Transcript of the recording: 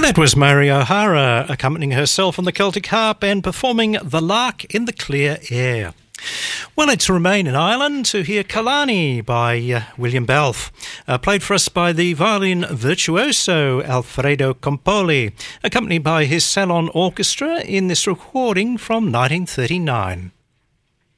That was Mary O'Hara accompanying herself on the Celtic harp and performing The Lark in the Clear Air. Well, let's remain in Ireland to hear Kalani by William Balfe, played for us by the violin virtuoso Alfredo Compoli, accompanied by his Salon Orchestra in this recording from 1939.